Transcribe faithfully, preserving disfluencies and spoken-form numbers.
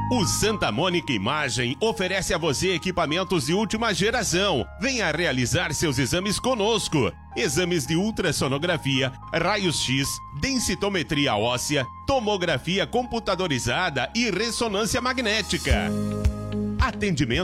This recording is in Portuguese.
O Santa Mônica Imagem oferece a você equipamentos de última geração. Venha realizar seus exames conosco. Exames de ultrassonografia, raios-x, densitometria óssea, tomografia computadorizada e ressonância magnética. Atendimento